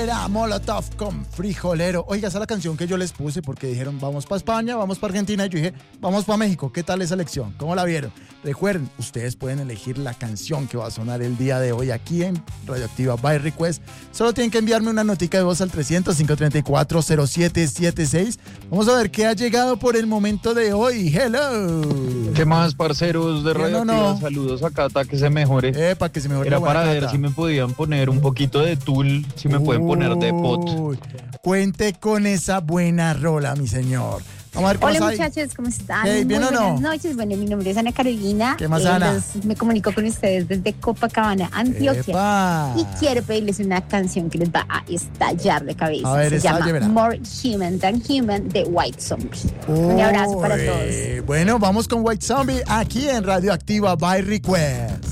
Era Molotov con Frijolero. Oiga, esa es la canción que yo les puse porque dijeron vamos para España, vamos para Argentina, y yo dije vamos para México. ¿Qué tal esa elección? ¿Cómo la vieron? Recuerden, ustedes pueden elegir la canción que va a sonar el día de hoy aquí en Radioactiva by Request. Solo tienen que enviarme una notica de voz al 300-534-0776. Vamos a ver qué ha llegado por el momento de hoy. Hello. ¿Qué más, parceros de Radioactiva? No. Saludos a Cata, que se mejore. Para que se mejore. Era para ver si me podían poner un poquito de Tool, si me pueden poner de pot. Cuente con esa buena rola, mi señor. Vamos a ver Hola muchachos, ¿cómo están? Hey, ¿bien Muy o no? buenas noches. Bueno, mi nombre es Ana Carolina. ¿Qué más, Ana? Me comunico con ustedes desde Copacabana, Antioquia. ¡Epa! Y quiero pedirles una canción que les va a estallar de cabeza. A ver, se llama verá. More Human Than Human de White Zombie. Un abrazo para todos. Bueno, vamos con White Zombie aquí en Radioactiva by Request.